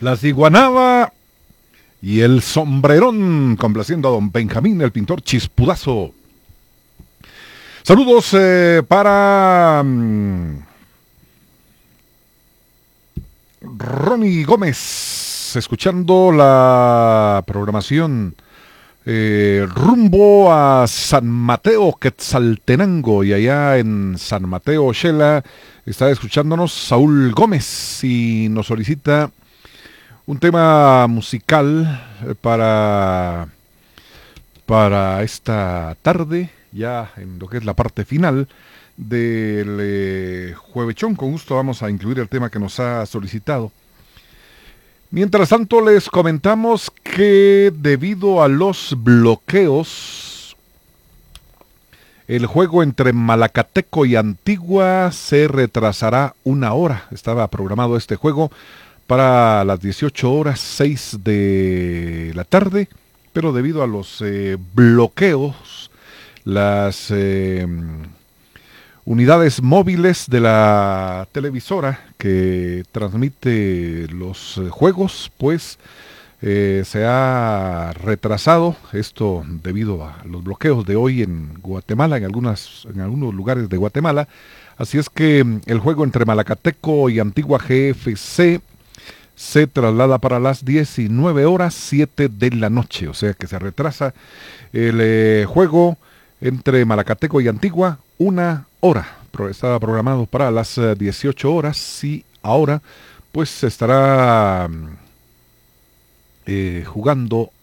La ciguanaba y el sombrerón, complaciendo a don Benjamín, el pintor Chispudazo. Saludos para Ronnie Gómez, escuchando la programación rumbo a San Mateo, Quetzaltenango, y allá en San Mateo, Xela, está escuchándonos Saúl Gómez y nos solicita un tema musical para esta tarde, ya en lo que es la parte final del Juevechón. Con gusto vamos a incluir el tema que nos ha solicitado. Mientras tanto, les comentamos que debido a los bloqueos, el juego entre Malacateco y Antigua se retrasará una hora. Estaba programado este juego para las 18:06 de la tarde, pero debido a los bloqueos, las unidades móviles de la televisora que transmite los juegos, pues se ha retrasado esto debido a los bloqueos de hoy en Guatemala, en algunos lugares de Guatemala. Así es que el juego entre Malacateco y Antigua GFC se traslada para las 19:07 de la noche, o sea que se retrasa el juego entre Malacateco y Antigua una hora. Estaba programado para las 18 horas y ahora pues se estará jugando